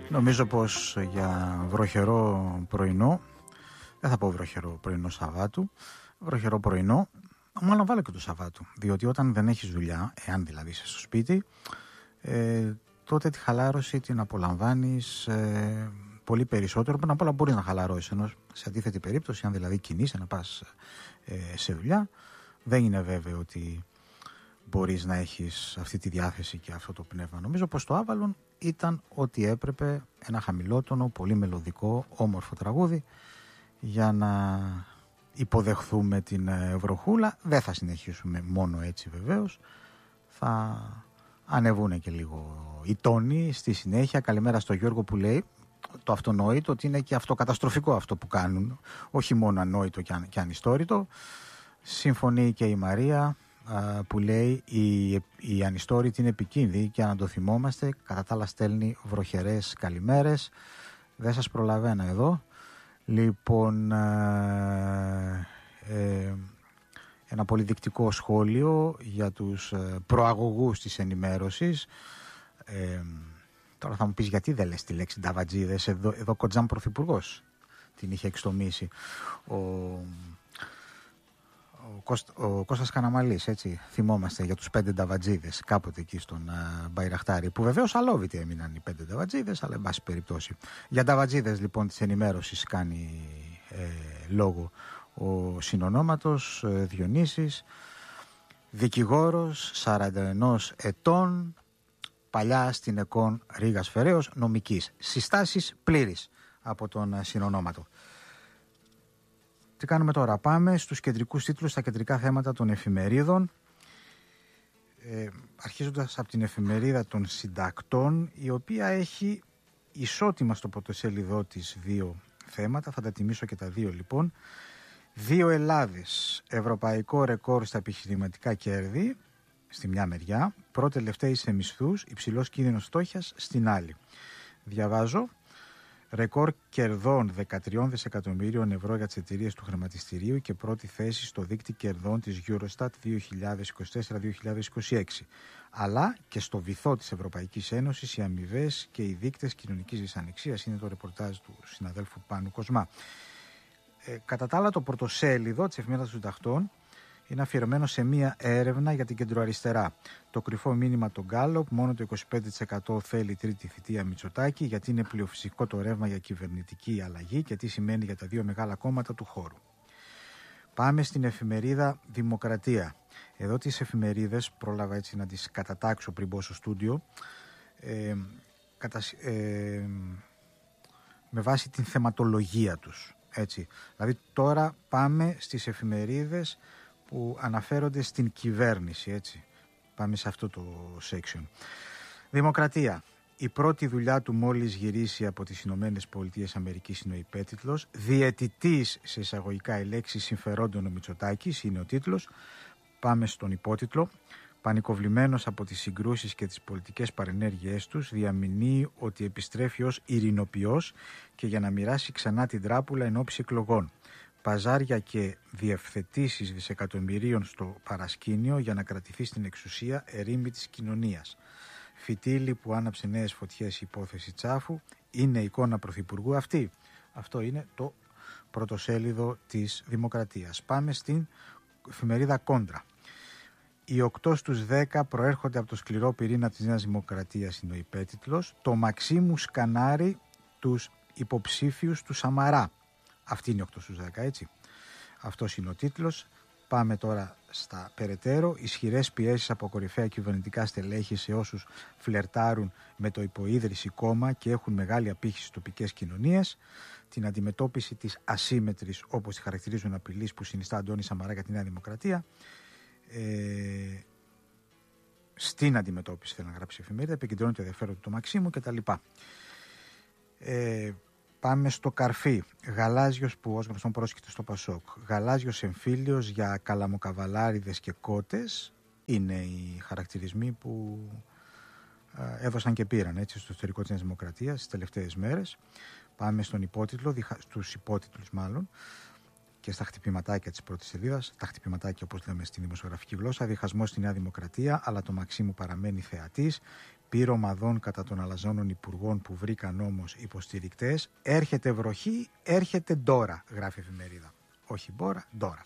Νομίζω πως για βροχερό πρωινό, δεν θα πω βροχερό πρωινό Σαββάτου, βροχερό πρωινό, μάλλον βάλω και το Σαββάτου, διότι όταν δεν έχεις δουλειά, εάν δηλαδή είσαι στο σπίτι, τότε τη χαλάρωση την απολαμβάνεις πολύ περισσότερο. Πριν απ' όλα μπορείς να χαλαρώσεις, ενώ σε αντίθετη περίπτωση, αν δηλαδή κινείσαι να πας σε δουλειά, δεν είναι βέβαιο ότι μπορείς να έχεις αυτή τη διάθεση και αυτό το πνεύμα. Νομίζω πως το Avalon ήταν ό,τι έπρεπε, ένα χαμηλότονο, πολύ μελωδικό, όμορφο τραγούδι για να υποδεχθούμε την βροχούλα. Δεν θα συνεχίσουμε μόνο έτσι βεβαίως, θα ανεβούνε και λίγο οι τόνοι στη συνέχεια. Καλημέρα στο Γιώργο που λέει το αυτονόητο ότι είναι και αυτοκαταστροφικό αυτό που κάνουν, όχι μόνο ανόητο και ανιστόρητο. Συμφωνεί και η Μαρία που λέει η ανιστόρητη είναι επικίνδυνη και αν το θυμόμαστε, κατά τα άλλα στέλνει βροχερές καλημέρες. Δεν σας προλαβαίνω εδώ. Λοιπόν, ένα πολύ δεικτικό σχόλιο για τους προαγωγούς της ενημέρωσης. Τώρα θα μου πεις γιατί δεν λες τη λέξη νταβατζίδες, εδώ Κοτζάν πρωθυπουργός την είχε εξτομίσει. Ο Κώστας Καναμαλής, έτσι, θυμόμαστε για τους 5 νταβατζίδες κάποτε εκεί στον Μπαϊραχτάρι, που βεβαίως αλόβητοι έμειναν οι 5 νταβατζίδες, αλλά εν πάση περιπτώσει. Για νταβατζίδες λοιπόν της ενημέρωσης κάνει λόγο ο συνονόματος Διονύσης, δικηγόρος 41 ετών, παλιά στην ΕΚΟΝ Ρήγας Φεραίος, νομικής. Συστάσεις πλήρης από τον συνονόματο. Τι κάνουμε τώρα? Πάμε στους κεντρικούς τίτλους, στα κεντρικά θέματα των εφημερίδων. Αρχίζοντας από την εφημερίδα των Συντακτών, η οποία έχει ισότιμα στο πρωτοσέλιδό της 2 θέματα. Θα τα τιμήσω και τα 2 λοιπόν. 2 Ελλάδες, ευρωπαϊκό ρεκόρ στα επιχειρηματικά κέρδη στη μια μεριά, πρώτη-τελευταίοι σε μισθούς, υψηλός κίνδυνος φτώχειας στην άλλη. Διαβάζω. Ρεκόρ κερδών 13 δισεκατομμύριων ευρώ για τις εταιρείες του χρηματιστηρίου και πρώτη θέση στο δείκτη κερδών της Eurostat 2024-2026. Αλλά και στο βυθό της Ευρωπαϊκής Ένωσης οι αμοιβές και οι δείκτες κοινωνικής δυσανεξίας, είναι το ρεπορτάζ του συναδέλφου Πάνου Κοσμά. Κατά τα άλλα, το πρωτοσέλιδο της εφημερίδας των Συντακτών είναι αφιερωμένο σε μία έρευνα για την κεντροαριστερά. Το κρυφό μήνυμα των Γκάλοπ, μόνο το 25% θέλει τρίτη θητεία Μητσοτάκη, γιατί είναι πλειοφυσικό το ρεύμα για κυβερνητική αλλαγή και τι σημαίνει για τα 2 μεγάλα κόμματα του χώρου. Πάμε στην εφημερίδα Δημοκρατία. Εδώ τις εφημερίδες πρόλαβα έτσι να τις κατατάξω πριν μπω στο στούντιο, με βάση την θεματολογία τους. Έτσι. Δηλαδή τώρα πάμε στις εφημερίδες που αναφέρονται στην κυβέρνηση, έτσι. Πάμε σε αυτό το section. Δημοκρατία. Η πρώτη δουλειά του μόλις γυρίσει από τις Ηνωμένες Πολιτείες Αμερικής είναι ο υπέτιτλος. Διαιτητής σε εισαγωγικά η λέξη συμφερόντων ο Μητσοτάκης είναι ο τίτλος. Πάμε στον υπότιτλο. Πανικοβλημένος από τις συγκρούσεις και τις πολιτικές παρενέργειές τους, διαμηνύει ότι επιστρέφει ως ειρηνοποιός και για να μοιράσει ξανά την τράπουλα εν ώψη εκλογών. Παζάρια και διευθετήσεις δισεκατομμυρίων στο παρασκήνιο για να κρατηθεί στην εξουσία ερήμη της κοινωνίας. Φυτίλη που άναψε νέες φωτιές, η υπόθεση Τσάφου. Είναι εικόνα πρωθυπουργού αυτή? Αυτό είναι το πρωτοσέλιδο της Δημοκρατίας. Πάμε στην εφημερίδα Κόντρα. Οι 8 στους 10 προέρχονται από το σκληρό πυρήνα της Νέας Δημοκρατίας, είναι ο υπέτιτλος. Το Μαξίμου σκανάρει τους υποψήφιους του Σαμαρά. Αυτή είναι 8 στους 10, έτσι. Αυτός είναι ο τίτλος. Πάμε τώρα στα περαιτέρω. Ισχυρές πιέσεις από κορυφαία κυβερνητικά στελέχη σε όσους φλερτάρουν με το υποίδρυση κόμμα και έχουν μεγάλη απήχηση στις τοπικές κοινωνίες. Την αντιμετώπιση της ασύμμετρης, όπως τη χαρακτηρίζουν, απειλής που συνιστά Αντώνη Σαμαρά για τη Νέα Δημοκρατία. Στην αντιμετώπιση, θέλει να γράψει η εφημερίδα, επικεντρώνει το ενδιαφέρον του Μαξίμου κτλ. Πάμε στο Καρφί. Γαλάζιος που ως γνωστόν πρόσκειται στο Πασόκ. Γαλάζιος εμφύλιος για καλαμοκαβαλάριδες και κότες. Είναι οι χαρακτηρισμοί που έδωσαν και πήραν, έτσι, στο ιστορικό της Νέας Δημοκρατίας τις τελευταίες μέρες. Πάμε στον υπότιτλο, στους υπότιτλους μάλλον, και στα χτυπηματάκια της πρώτης σελίδας. Τα χτυπηματάκια, όπως λέμε στην δημοσιογραφική γλώσσα. Διχασμός στη Νέα Δημοκρατία, αλλά το Μαξίμου παραμένει θεατής. πήρε ομαδών κατά των αλαζόνων υπουργών που βρήκαν όμως υποστηρικτές. Έρχεται βροχή, έρχεται ντόρα, γράφει η εφημερίδα. Όχι μπόρα, ντόρα.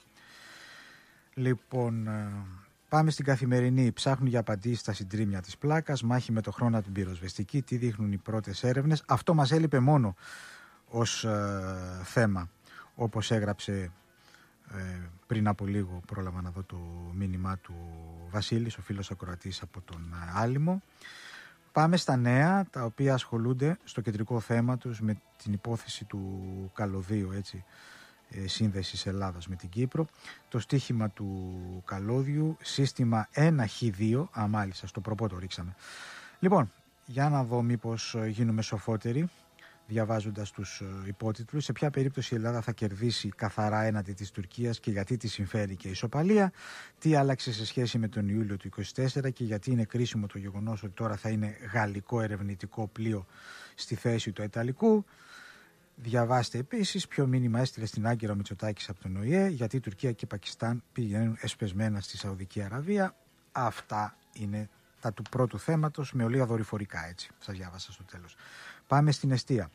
Λοιπόν, πάμε στην Καθημερινή. Ψάχνουν για απαντήσεις στα συντρίμμια της πλάκας. Μάχη με το χρόνο την πυροσβεστική. Τι δείχνουν οι πρώτες έρευνες. Αυτό μας έλειπε μόνο ως θέμα, όπως έγραψε πριν από λίγο. Πρόλαβα να δω το μήνυμά του Βασίλης, ο φίλος ακροατής από τον Άλυμο. Πάμε στα νέα, τα οποία ασχολούνται στο κεντρικό θέμα τους με την υπόθεση του καλωδίου, έτσι, σύνδεσης Ελλάδας με την Κύπρο. Το στίχημα του καλώδιου, σύστημα 1Χ2, μάλιστα στο προπό το ρίξαμε. Λοιπόν, για να δω μήπως γίνουμε σοφότεροι διαβάζοντας τους υπότιτλους. Σε ποια περίπτωση η Ελλάδα θα κερδίσει καθαρά έναντι της Τουρκίας και γιατί τη συμφέρει και η ισοπαλία. Τι άλλαξε σε σχέση με τον Ιούλιο του 2024 και γιατί είναι κρίσιμο το γεγονός ότι τώρα θα είναι γαλλικό ερευνητικό πλοίο στη θέση του ιταλικού. Διαβάστε επίσης ποιο μήνυμα έστειλε στην Άγκυρα ο Μητσοτάκης από τον ΟΗΕ, γιατί η Τουρκία και η Πακιστάν πηγαίνουν εσπεσμένα στη Σαουδική Αραβία. Αυτά είναι τα του πρώτου θέματος, με ολίγα δορυφορικά, έτσι. Σας διάβασα στο τέλος. Πάμε στην εστία.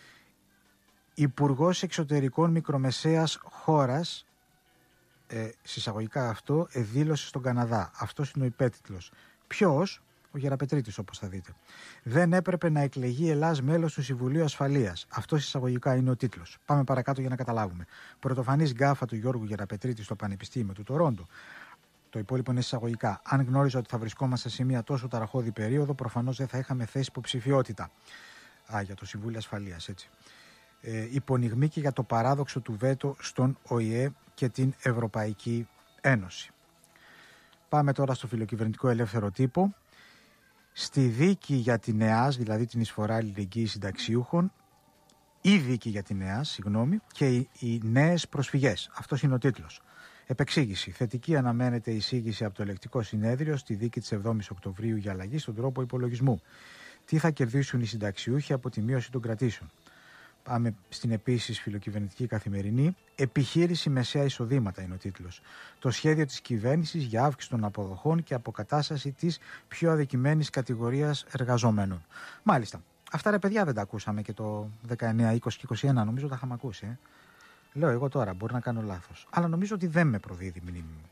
Υπουργός Εξωτερικών μικρομεσαίας χώρας, συσσαγωγικά αυτό, δήλωσε στον Καναδά. Αυτός είναι ο υπέτιτλος. Ποιος? Ο Γεραπετρίτης, όπως θα δείτε. Δεν έπρεπε να εκλεγεί Ελλάς μέλος του Συμβουλίου Ασφαλείας. Αυτό εισαγωγικά είναι ο τίτλος. Πάμε παρακάτω για να καταλάβουμε. Πρωτοφανής γκάφα του Γιώργου Γεραπετρίτη στο Πανεπιστήμιο του Τορόντο. Το υπόλοιπο είναι εισαγωγικά. Αν γνώριζα ότι θα βρισκόμαστε σε μια τόσο ταραχώδη περίοδο, προφανώς δεν θα είχαμε θέσει υποψηφιότητα. Για το Συμβούλιο Ασφαλείας, έτσι. Υπονιγμή και για το παράδοξο του βέτο στον ΟΗΕ και την Ευρωπαϊκή Ένωση. Πάμε τώρα στο φιλοκυβερνητικό ελεύθερο τύπο. Στη δίκη για την ΕΑΣ, δηλαδή την εισφορά αλληλεγγύης συνταξιούχων, η δίκη για την ΕΑΣ, συγγνώμη, και οι νέες προσφυγές. Αυτός είναι ο τίτλος. Επεξήγηση. Θετική αναμένεται η εισήγηση από το Ελεκτικό Συνέδριο στη δίκη της 7ης Οκτωβρίου για αλλαγή στον τρόπο υπολογισμού. Τι θα κερδίσουν οι συνταξιούχοι από τη μείωση των κρατήσεων. Πάμε στην επίσης φιλοκυβερνητική Καθημερινή. Επιχείρηση μεσαία εισοδήματα είναι ο τίτλος. Το σχέδιο της κυβέρνησης για αύξηση των αποδοχών και αποκατάσταση της πιο αδικημένης κατηγορίας εργαζομένων. Μάλιστα. Αυτά ρε παιδιά δεν τα ακούσαμε και το 19, 20 και 21. Νομίζω τα είχαμε ακούσει. Λέω εγώ τώρα, μπορεί να κάνω λάθος. Αλλά νομίζω ότι δεν με προδίδει μνήμη μου.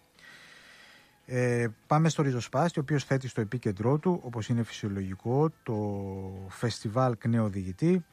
Πάμε στο ριζοσπάστη, ο οποίος θέτει στο επίκεντρό του, όπως είναι φυσιολογικό, το φεστιβάλ Κνέο Διηγητή.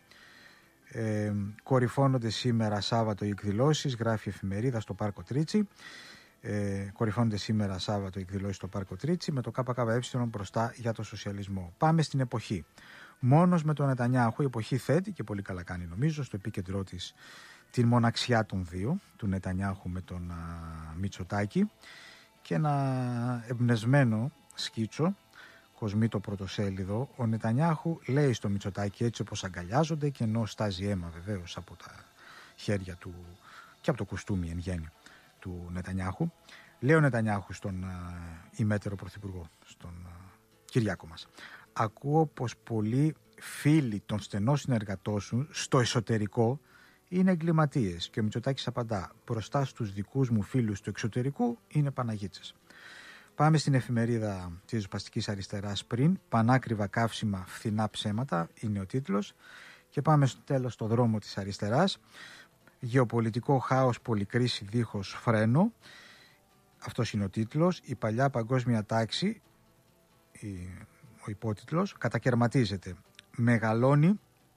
Κορυφώνονται σήμερα Σάββατο οι εκδηλώσεις, γράφει η εφημερίδα, στο Πάρκο Τρίτσι. Κορυφώνονται σήμερα Σάββατο οι εκδηλώσεις στο Πάρκο Τρίτσι με το ΚΚΕ μπροστά για το σοσιαλισμό. Πάμε στην εποχή. Μόνος με τον Νετανιάχου, η εποχή θέτει και πολύ καλά κάνει νομίζω στο επίκεντρό της την μοναξιά των δύο, του Νετανιάχου με τον Μητσοτάκη, και ένα εμπνευσμένο σκίτσο, κοσμεί το πρωτοσέλιδο. Ο Νετανιάχου λέει στο Μητσοτάκη, έτσι όπως αγκαλιάζονται, και ενώ στάζει αίμα βεβαίως από τα χέρια του και από το κουστούμι εν γέννη του Νετανιάχου, λέει ο Νετανιάχου στον ημέτερο πρωθυπουργό, στον Κυριάκο μας: ακούω πως πολλοί φίλοι των στενών συνεργατών σου στο εσωτερικό είναι εγκληματίες. Και ο Μητσοτάκης απαντά: μπροστά στους δικούς μου φίλους του εξωτερικού είναι Παναγίτσες. Πάμε στην εφημερίδα της Ριζοσπαστικής Αριστεράς πριν. Πανάκριβα καύσιμα, φθηνά ψέματα είναι ο τίτλος. Και πάμε στο τέλος στο δρόμο της αριστεράς. Γεωπολιτικό χάος, πολυκρίση δίχως φρένο. Αυτός είναι ο τίτλος. Η παλιά παγκόσμια τάξη, ο υπότιτλος, κατακαιρματίζεται. Μεγαλώνει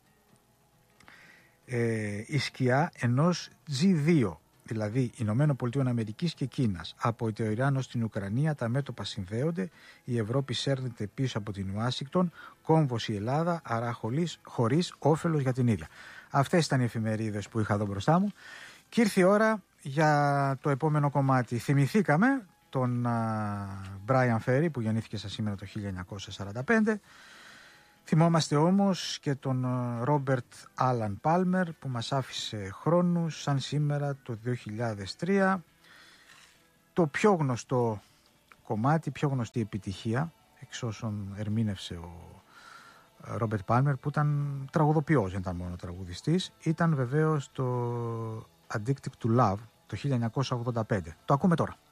η σκιά ενός G2, δηλαδή Ηνωμένων Πολιτείων Αμερικής και Κίνας. Από το Ιράν ως την Ουκρανία τα μέτωπα συνδέονται, η Ευρώπη σέρνεται πίσω από την Ουάσιγκτον, κόμβος η Ελλάδα, άρα χωρίς όφελος για την ίδια. Αυτές ήταν οι εφημερίδες που είχα εδώ μπροστά μου και ήρθε η ώρα για το επόμενο κομμάτι. Θυμηθήκαμε τον Μπράιαν Φέρι που γεννήθηκε σαν σήμερα το 1945. Θυμόμαστε όμως και τον Ρόμπερτ Άλαν Πάλμερ που μας άφησε χρόνους σαν σήμερα το 2003. Το πιο γνωστό κομμάτι, πιο γνωστή επιτυχία, εξ όσων ερμήνευσε ο Ρόμπερτ Πάλμερ, που ήταν τραγουδοποιός, δεν ήταν μόνο τραγουδιστής, ήταν βεβαίως το Addicted to Love το 1985. Το ακούμε τώρα.